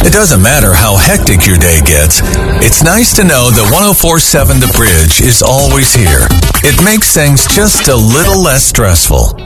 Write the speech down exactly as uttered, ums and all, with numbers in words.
It doesn't matter how hectic your day gets. It's nice to know that one oh four point seven The Bridge is always here. It makes things just a little less stressful.